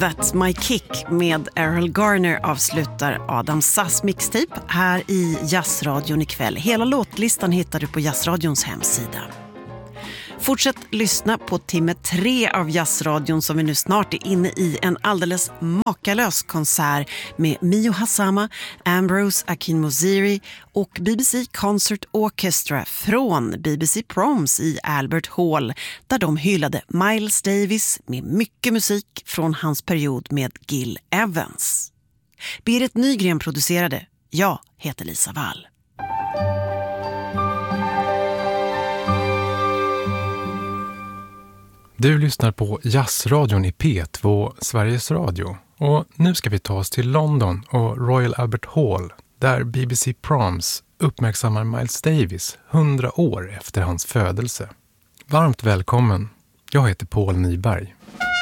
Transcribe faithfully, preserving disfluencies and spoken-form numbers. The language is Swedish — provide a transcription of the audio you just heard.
That's My Kick med Errol Garner avslutar Adam Sass mixtape här i Jazzradion ikväll. Hela låtlistan hittar du på Jazzradions hemsida. Fortsätt lyssna på timme tre av Jazzradion som vi nu snart är inne i en alldeles makalös konsert med Mio Hassama, Ambrose Akinmoziri och B B C Concert Orchestra från B B C Proms i Albert Hall där de hyllade Miles Davis med mycket musik från hans period med Gil Evans. Berit Nygren producerade. Jag heter Lisa Wall. Du lyssnar på Jazzradion i P två Sveriges Radio och nu ska vi ta oss till London och Royal Albert Hall där B B C Proms uppmärksammar Miles Davis hundra år efter hans födelse. Varmt välkommen, jag heter Paul Nyberg.